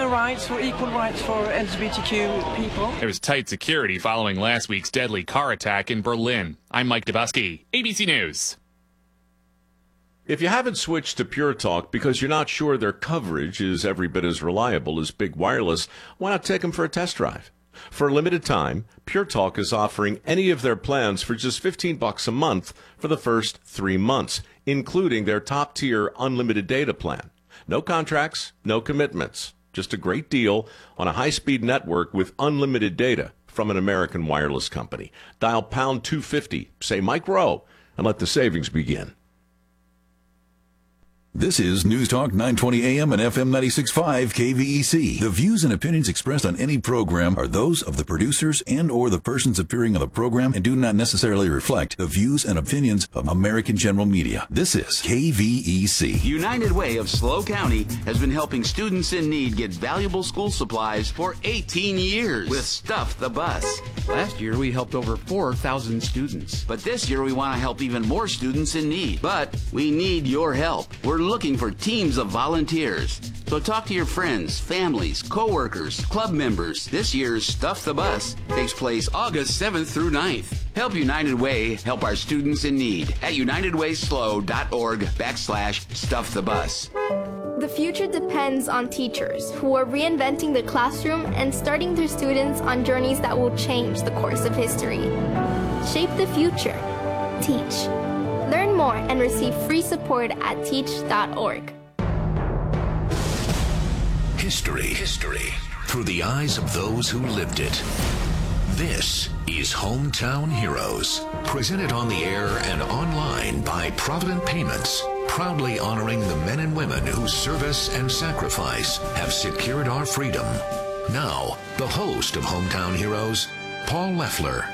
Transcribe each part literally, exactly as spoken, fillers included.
similar rights or equal rights for L G B T Q people. There was tight security following last week's deadly car attack in Berlin. I'm Mike Dabusky, A B C News. If you haven't switched to Pure Talk because you're not sure their coverage is every bit as reliable as Big Wireless, why not take them for a test drive? For a limited time, Pure Talk is offering any of their plans for just fifteen bucks a month for the first three months, including their top-tier unlimited data plan. No contracts, no commitments. Just a great deal on a high-speed network with unlimited data from an American wireless company. Dial pound two fifty, say Mike Rowe, and let the savings begin. This is News Talk nine twenty A M and F M ninety-six point five K V E C. The views and opinions expressed on any program are those of the producers and or the persons appearing on the program and do not necessarily reflect the views and opinions of American General Media. This is K V E C. United Way of SLO County has been helping students in need get valuable school supplies for eighteen years with Stuff the Bus. Last year, we helped over four thousand students. But this year, we want to help even more students in need. But we need your help. We're looking for teams of volunteers. So talk to your friends, families, co-workers, club members. This year's Stuff the Bus takes place August seventh through ninth. Help United Way help our students in need at unitedwayslo.org backslash stuff the bus. The future depends on teachers who are reinventing the classroom and starting their students on journeys that will change the course of history. Shape the future. Teach. Learn more and receive free support at teach dot org. History. History. Through the eyes of those who lived it. This is Hometown Heroes. Presented on the air and online by Provident Payments. Proudly honoring the men and women whose service and sacrifice have secured our freedom. Now, the host of Hometown Heroes, Paul Leffler.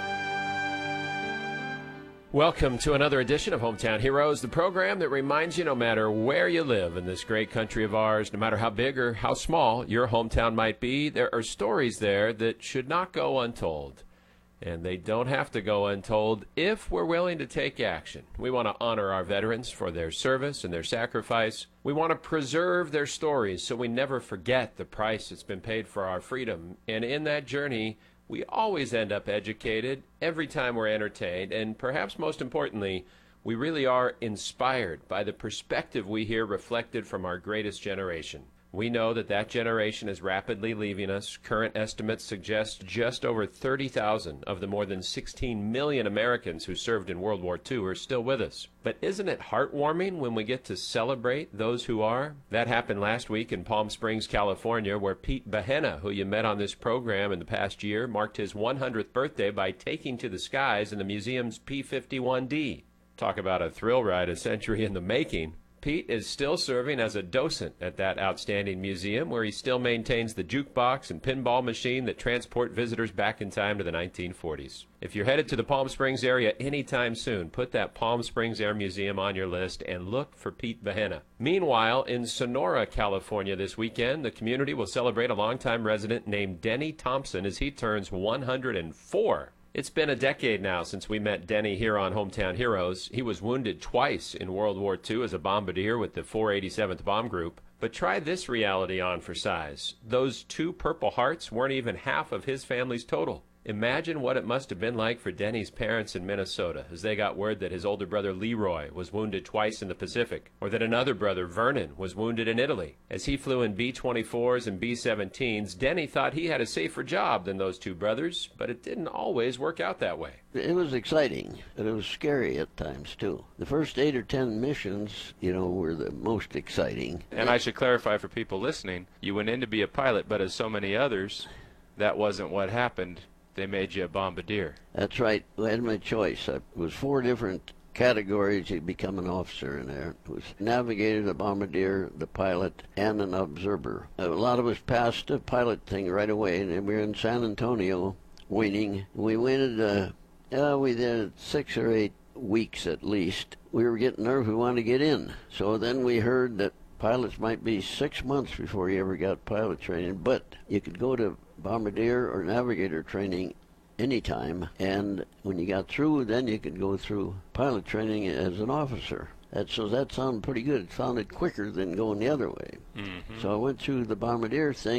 Welcome to another edition of Hometown Heroes, the program that reminds you no matter where you live in this great country of ours, no matter how big or how small your hometown might be, there are stories there that should not go untold. And they don't have to go untold if we're willing to take action. We want to honor our veterans for their service and their sacrifice. We want to preserve their stories so we never forget the price that's been paid for our freedom. And in that journey, we always end up educated every time we're entertained, and perhaps most importantly, we really are inspired by the perspective we hear reflected from our greatest generation. We know that that generation is rapidly leaving us. Current estimates suggest just over thirty thousand of the more than sixteen million Americans who served in World War Two are still with us. But isn't it heartwarming when we get to celebrate those who are? That happened last week in Palm Springs, California, where Pete Bahena, who you met on this program in the past year, marked his one hundredth birthday by taking to the skies in the museum's P fifty-one D. Talk about a thrill ride, a century in the making. Pete is still serving as a docent at that outstanding museum, where he still maintains the jukebox and pinball machine that transport visitors back in time to the nineteen forties. If you're headed to the Palm Springs area anytime soon, put that Palm Springs Air Museum on your list and look for Pete Bahena. Meanwhile, in Sonora, California this weekend, the community will celebrate a longtime resident named Denny Thompson as he turns one hundred four. It's been a decade now since we met Denny here on Hometown Heroes. He was wounded twice in World War Two as a bombardier with the four eighty-seventh Bomb Group. But try this reality on for size. Those two Purple Hearts weren't even half of his family's total. Imagine what it must have been like for Denny's parents in Minnesota as they got word that his older brother Leroy was wounded twice in the Pacific, or that another brother, Vernon, was wounded in Italy. As he flew in B twenty-fours and B seventeens, Denny thought he had a safer job than those two brothers, but it didn't always work out that way. It was exciting, but it was scary at times, too. The first eight or ten missions, you know, were the most exciting. And I should clarify for people listening, you went in to be a pilot, but as so many others, that wasn't what happened. They made you a bombardier. That's right. I had my choice. It was four different categories you become an officer in there. It was navigator, the bombardier, the pilot, and an observer. A lot of us passed the pilot thing right away, and we were in San Antonio waiting. We waited, uh, uh, we did six or eight weeks at least. We were getting nervous. We wanted to get in. So then we heard that pilots might be six months before you ever got pilot training, but you could go to bombardier or navigator training anytime, and when you got through, then you could go through pilot training as an officer. That, so that sounded pretty good. It sounded quicker than going the other way. Mm-hmm. So I went through the bombardier thing.